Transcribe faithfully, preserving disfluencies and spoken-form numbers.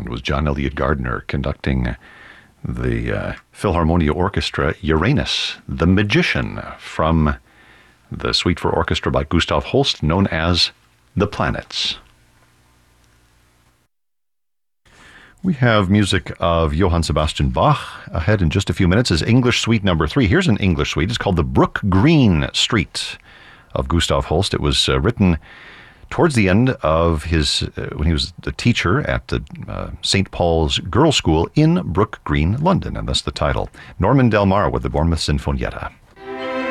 It was John Elliott Gardner conducting the uh, Philharmonia Orchestra Uranus, the Magician, from the suite for orchestra by Gustav Holst, known as The Planets. We have music of Johann Sebastian Bach ahead in just a few minutes as English Suite number three. Here's an English suite. It's called the Brook Green Street of Gustav Holst. It was uh, written towards the end of his, uh, when he was a teacher at the uh, Saint Paul's Girls' School in Brook Green, London, and that's the title. Norman Del Mar with the Bournemouth Sinfonietta.